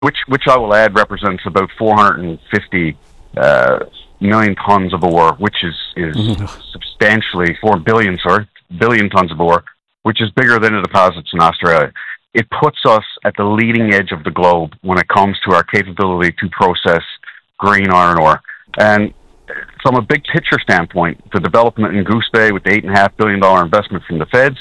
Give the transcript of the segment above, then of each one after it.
which I will add represents about 450 million tons of ore, which is substantially 4 billion tons of ore, which is bigger than the deposits in Australia. It puts us at the leading edge of the globe when it comes to our capability to process green iron ore. And from a big picture standpoint, the development in Goose Bay with the $8.5 billion investment from the feds,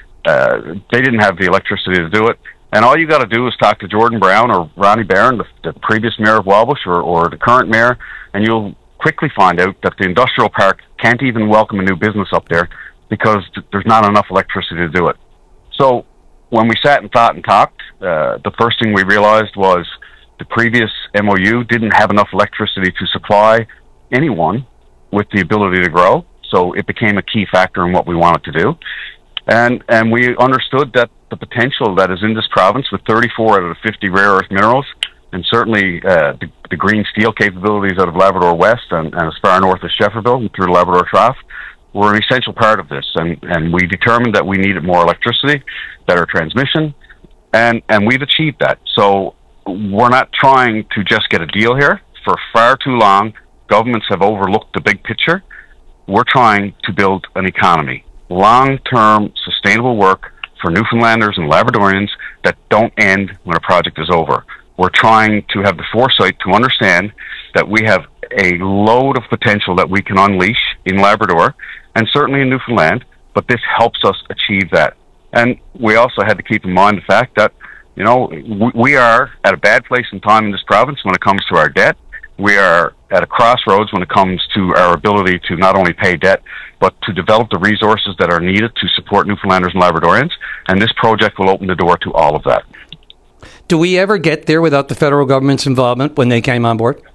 they didn't have the electricity to do it. And all you got to do is talk to Jordan Brown or Ronnie Barron, the previous mayor of Wabush, or the current mayor, and you'll quickly find out that the industrial park can't even welcome a new business up there because there's not enough electricity to do it. So when we sat and thought and talked, the first thing we realized was the previous MOU didn't have enough electricity to supply anyone with the ability to grow. So it became a key factor in what we wanted to do. And we understood that the potential that is in this province with 34 out of the 50 rare earth minerals, and certainly the green steel capabilities out of Labrador West and as far north as Shefferville and through the Labrador Trough, were an essential part of this. And we determined that we needed more electricity, better transmission, and we've achieved that. So we're not trying to just get a deal here. For far too long, governments have overlooked the big picture. We're trying to build an economy, long-term sustainable work for Newfoundlanders and Labradorians that don't end when a project is over. We're trying to have the foresight to understand that we have a load of potential that we can unleash in Labrador and certainly in Newfoundland, but this helps us achieve that. And we also had to keep in mind the fact that, you know, we are at a bad place in time in this province when it comes to our debt. We are at a crossroads when it comes to our ability to not only pay debt, but to develop the resources that are needed to support Newfoundlanders and Labradorians. And this project will open the door to all of that. Do we ever get there without the federal government's involvement when they came on board?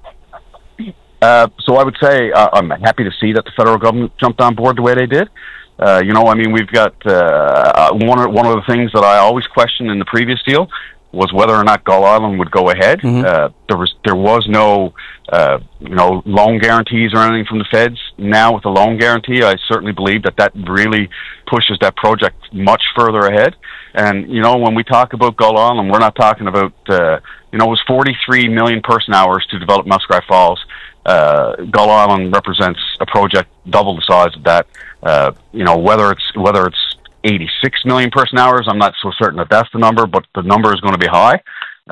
So I would say I'm happy to see that the federal government jumped on board the way they did. We've got one of the things that I always questioned in the previous deal was whether or not Gull Island would go ahead. Mm-hmm. There was no loan guarantees or anything from the feds. Now with the loan guarantee, I certainly believe that really pushes that project much further ahead. And when we talk about Gull Island, we're not talking about it was 43 million person hours to develop Muskrat Falls. Gull Island represents a project double the size of that. Whether it's 86 million person hours, I'm not so certain that that's the number, but the number is going to be high.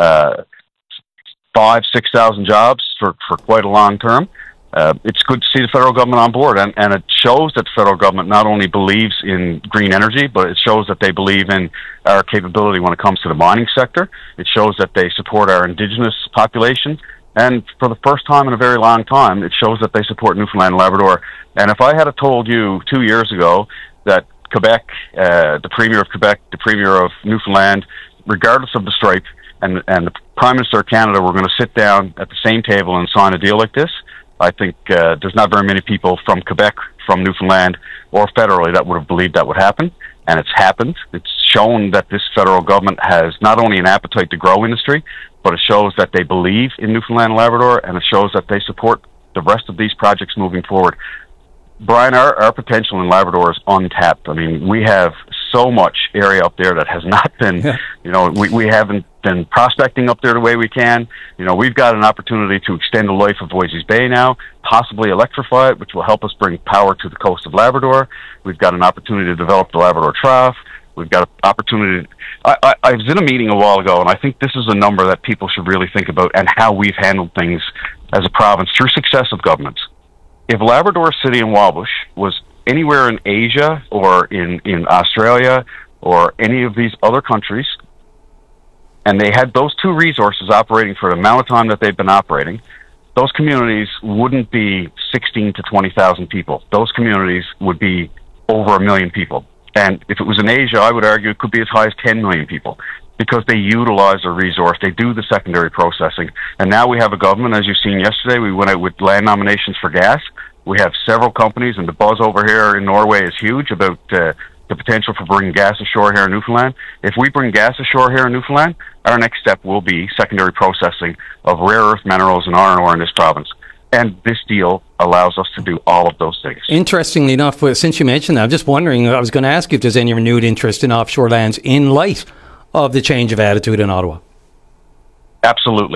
5,000-6,000 jobs for quite a long term. It's good to see the federal government on board, and it shows that the federal government not only believes in green energy, but it shows that they believe in our capability when it comes to the mining sector. It shows that they support our Indigenous population. And for the first time in a very long time, it shows that they support Newfoundland and Labrador. And if I had told you 2 years ago that Quebec, the Premier of Quebec, the Premier of Newfoundland, regardless of the stripe, and the Prime Minister of Canada were going to sit down at the same table and sign a deal like this, I think there's not very many people from Quebec, from Newfoundland, or federally that would have believed that would happen. And it's happened. It's shown that this federal government has not only an appetite to grow industry, but it shows that they believe in Newfoundland and Labrador, and it shows that they support the rest of these projects moving forward. Brian, our potential in Labrador is untapped. I mean, we have so much area up there that has not been, we haven't been prospecting up there the way we can. We've got an opportunity to extend the life of Voisey's Bay now, possibly electrify it, which will help us bring power to the coast of Labrador. We've got an opportunity to develop the Labrador Trough. We've got an opportunity. I was in a meeting a while ago, and I think this is a number that people should really think about and how we've handled things as a province through successive governments. If Labrador City and Wabush was anywhere in Asia or in Australia or any of these other countries, and they had those two resources operating for the amount of time that they've been operating, those communities wouldn't be 16 to 20,000 people. Those communities would be over 1 million people. And if it was in Asia, I would argue it could be as high as 10 million people because they utilize the resource. They do the secondary processing. And now we have a government, as you've seen yesterday, we went out with land nominations for gas. We have several companies, and the buzz over here in Norway is huge about the potential for bringing gas ashore here in Newfoundland. If we bring gas ashore here in Newfoundland, our next step will be secondary processing of rare earth minerals and iron ore in this province. And this deal allows us to do all of those things. Interestingly enough, since you mentioned that, I'm just wondering, I was going to ask you if there's any renewed interest in offshore lands in light of the change of attitude in Ottawa. Absolutely.